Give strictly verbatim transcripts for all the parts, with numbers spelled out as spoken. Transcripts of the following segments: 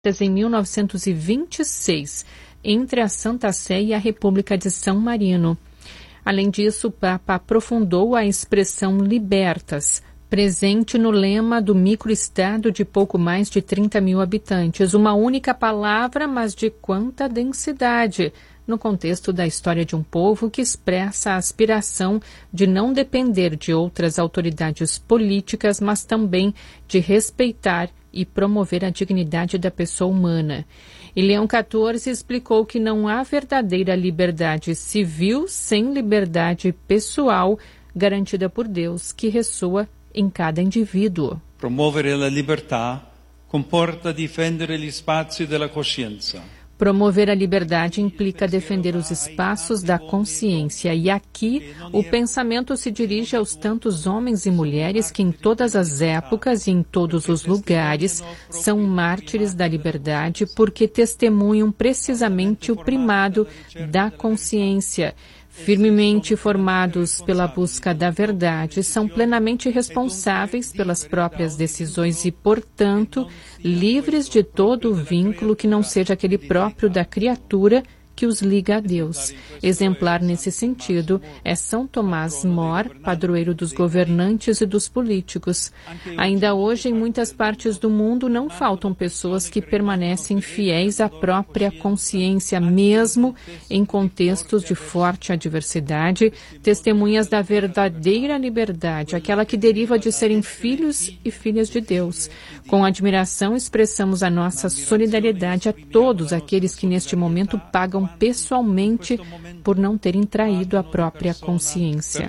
em mil novecentos e vinte e seis, entre a Santa Sé e a República de San Marino. Além disso, o Papa aprofundou a expressão libertas, presente no lema do microestado de pouco mais de trinta mil habitantes. Uma única palavra, mas de quanta densidade, no contexto da história de um povo que expressa a aspiração de não depender de outras autoridades políticas, mas também de respeitar e promover a dignidade da pessoa humana. E Leão quatorze explicou que não há verdadeira liberdade civil sem liberdade pessoal garantida por Deus, que ressoa em cada indivíduo. Promuovere la libertà comporta difendere gli spazi della coscienza. Promover a liberdade implica defender os espaços da consciência. E aqui o pensamento se dirige aos tantos homens e mulheres que em todas as épocas e em todos os lugares são mártires da liberdade porque testemunham precisamente o primado da consciência. Firmemente formados pela busca da verdade, são plenamente responsáveis pelas próprias decisões e, portanto, livres de todo o vínculo que não seja aquele próprio da criatura que os liga a Deus. Exemplar nesse sentido é São Tomás More, padroeiro dos governantes e dos políticos. Ainda hoje, em muitas partes do mundo, não faltam pessoas que permanecem fiéis à própria consciência, mesmo em contextos de forte adversidade, testemunhas da verdadeira liberdade, aquela que deriva de serem filhos e filhas de Deus. Com admiração, expressamos a nossa solidariedade a todos aqueles que neste momento pagam pessoalmente por não terem traído a própria consciência.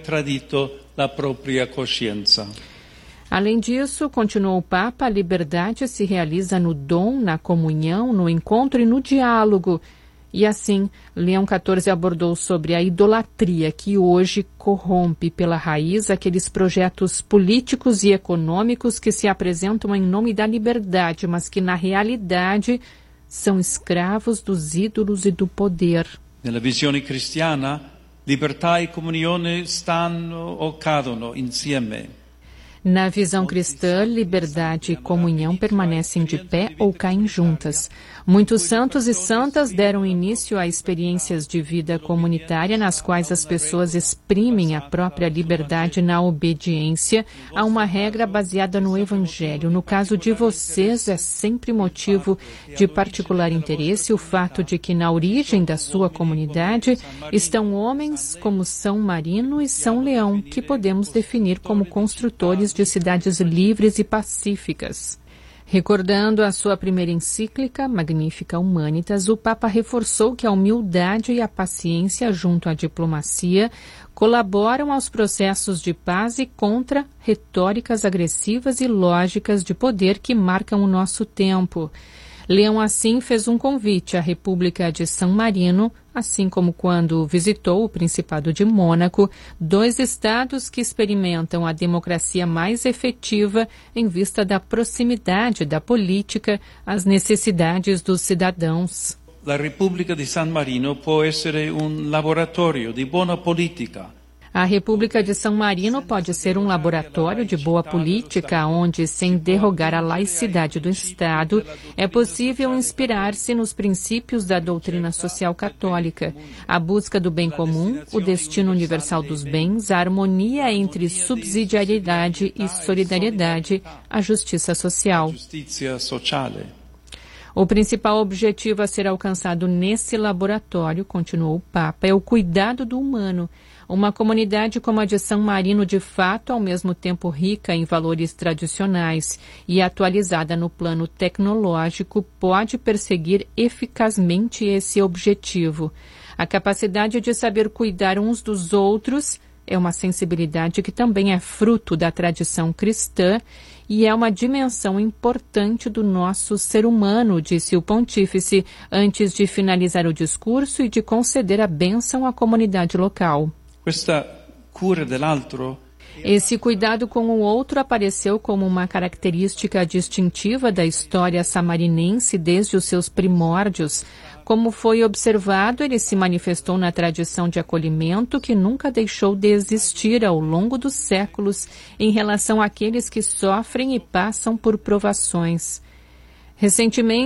Além disso, continuou o Papa, a liberdade se realiza no dom, na comunhão, no encontro e no diálogo. E assim, Leão quatorze abordou sobre a idolatria que hoje corrompe pela raiz aqueles projetos políticos e econômicos que se apresentam em nome da liberdade, mas que na realidade são escravos dos ídolos e do poder. Nella visione cristiana, libertà e comunione stanno o cadono insieme. Na visão cristã, liberdade e comunhão permanecem de pé ou caem juntas. Muitos santos e santas deram início a experiências de vida comunitária nas quais as pessoas exprimem a própria liberdade na obediência a uma regra baseada no Evangelho. No caso de vocês, é sempre motivo de particular interesse o fato de que na origem da sua comunidade estão homens como São Marino e São Leão, que podemos definir como construtores de cidades livres e pacíficas. Recordando a sua primeira encíclica, Magnificat Humanitas, o Papa reforçou que a humildade e a paciência junto à diplomacia colaboram aos processos de paz e contra retóricas agressivas e lógicas de poder que marcam o nosso tempo. Leão, assim, fez um convite à República de San Marino, assim como quando visitou o Principado de Mônaco, dois estados que experimentam a democracia mais efetiva em vista da proximidade da política às necessidades dos cidadãos. A República de San Marino pode ser um laboratório de boa política. A República de San Marino pode ser um laboratório de boa política, onde, sem derrogar a laicidade do Estado, é possível inspirar-se nos princípios da doutrina social católica, a busca do bem comum, o destino universal dos bens, a harmonia entre subsidiariedade e solidariedade, a justiça social. O principal objetivo a ser alcançado nesse laboratório, continuou o Papa, é o cuidado do humano. Uma comunidade como a de San Marino, de fato, ao mesmo tempo rica em valores tradicionais e atualizada no plano tecnológico, pode perseguir eficazmente esse objetivo. A capacidade de saber cuidar uns dos outros é uma sensibilidade que também é fruto da tradição cristã e é uma dimensão importante do nosso ser humano, disse o pontífice, antes de finalizar o discurso e de conceder a bênção à comunidade local. Esse cuidado com o outro apareceu como uma característica distintiva da história samarinense desde os seus primórdios. Como foi observado, ele se manifestou na tradição de acolhimento que nunca deixou de existir ao longo dos séculos em relação àqueles que sofrem e passam por provações. Recentemente,